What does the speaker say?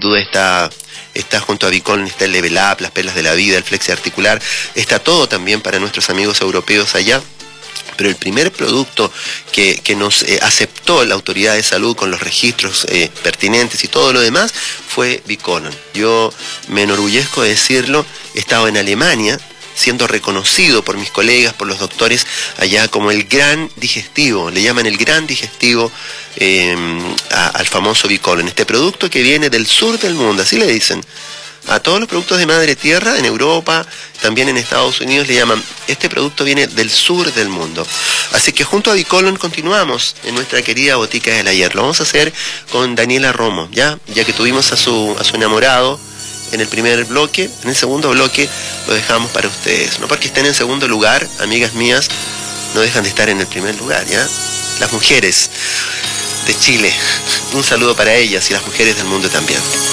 duda está junto a Bicolon, está el Level Up, las Perlas de la Vida, el Flexi Articular, está todo también para nuestros amigos europeos allá. Pero el primer producto que nos aceptó la autoridad de salud con los registros pertinentes y todo lo demás fue Bicolon. Yo me enorgullezco de decirlo, he estado en Alemania siendo reconocido por mis colegas, por los doctores allá como el gran digestivo, le llaman el gran digestivo al famoso Bicolon, este producto que viene del sur del mundo, así le dicen. A todos los productos de madre tierra, en Europa, también en Estados Unidos le llaman, este producto viene del sur del mundo. Así que junto a Bicolon continuamos en nuestra querida botica del ayer. Lo vamos a hacer con Daniela Romo, ya que tuvimos a su enamorado en el primer bloque. En el segundo bloque lo dejamos para ustedes. No porque estén en segundo lugar, amigas mías, no dejan de estar en el primer lugar, ¿ya? Las mujeres de Chile, un saludo para ellas y las mujeres del mundo también.